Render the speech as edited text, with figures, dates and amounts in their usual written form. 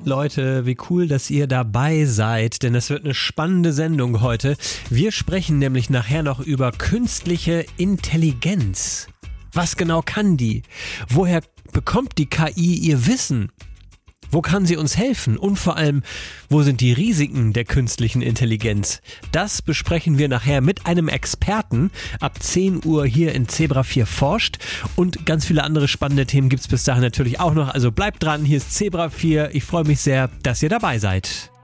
Leute, wie cool, dass ihr dabei seid, denn es wird eine spannende Sendung heute. Wir sprechen nämlich nachher noch über künstliche Intelligenz. Was genau kann die? Woher bekommt die KI ihr Wissen? Wo kann sie uns helfen? Und vor allem, wo sind die Risiken der künstlichen Intelligenz? Das besprechen wir nachher mit einem Experten ab 10 Uhr hier in Zebra 4 forscht. Und ganz viele andere spannende Themen gibt es bis dahin natürlich auch noch. Also bleibt dran, hier ist Zebra 4. Ich freue mich sehr, dass ihr dabei seid.